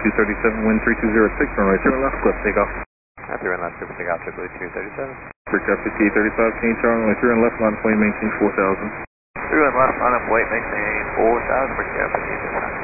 237, wind 3206, runway 31 left, clear takeoff. 31 left, clear takeoff, JetBlue 237. Aircraft 5835, change tower, runway 31 left, line of weight, maintain 4000. 31 left, line up, weight, maintain 4000, aircraft 5835.